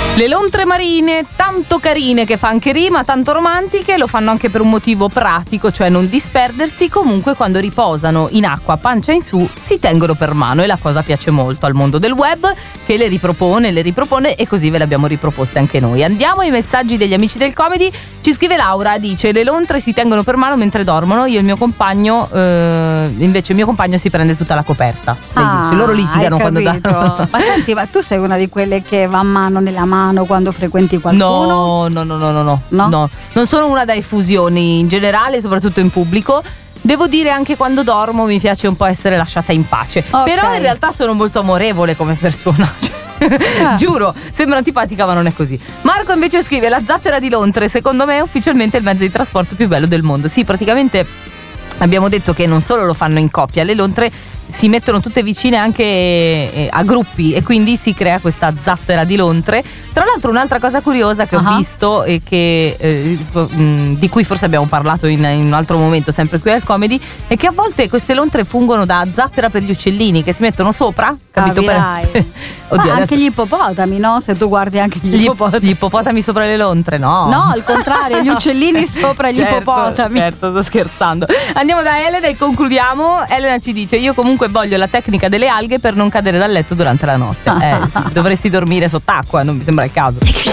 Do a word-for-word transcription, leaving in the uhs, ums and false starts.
Le lontre marine, tanto carine che fa anche rima, tanto romantiche, lo fanno anche per un motivo pratico, cioè non disperdersi. Comunque quando riposano in acqua pancia in su si tengono per mano, e la cosa piace molto al mondo del web, che le ripropone, le ripropone e così ve le abbiamo riproposte anche noi. Andiamo ai messaggi degli amici del Comedy. Ci scrive Laura, dice: le lontre si tengono per mano mentre dormono, io e il mio compagno eh, invece il mio compagno si prende tutta la coperta. Lei Ah, dice, loro litigano hai quando capito. dormono. Ma senti, ma tu sei una di quelle che va a mano nella mano quando frequenti qualcuno? No, no, no, no, no, no, No? no. Non sono una da effusioni in generale, soprattutto in pubblico. Devo dire, anche quando dormo mi piace un po' essere lasciata in pace. Ok. Però in realtà sono molto amorevole come persona. Ah. Giuro, sembra antipatica ma non è così. Marco invece scrive: la zattera di Lontre secondo me è ufficialmente il mezzo di trasporto più bello del mondo. Sì, praticamente abbiamo detto che non solo lo fanno in coppia, le lontre si mettono tutte vicine anche eh, a gruppi, e quindi si crea questa zattera di lontre. Tra l'altro un'altra cosa curiosa che ho Uh-huh. visto e che eh, mh, di cui forse abbiamo parlato in, in un altro momento sempre qui al Comedy, è che a volte queste lontre fungono da zattera per gli uccellini che si mettono sopra, capito? Capirai. Per... Ma Oddio, anche adesso- gli ippopotami, no? Se tu guardi anche gli, gli, ippopotami. gli ippopotami sopra le lontre, no? No, al contrario, gli uccellini sopra gli Certo, ippopotami. Certo, sto scherzando. Andiamo da Elena e concludiamo. Elena ci dice: io comunque voglio la tecnica delle alghe per non cadere dal letto durante la notte. Eh, sì, dovresti dormire sott'acqua, non mi sembra il caso.